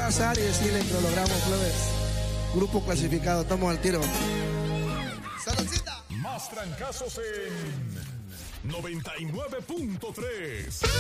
abrazar y decirle que lo logramos, plebes. Grupo clasificado, estamos al tiro. Saludcita. Más trancazos en 99.3.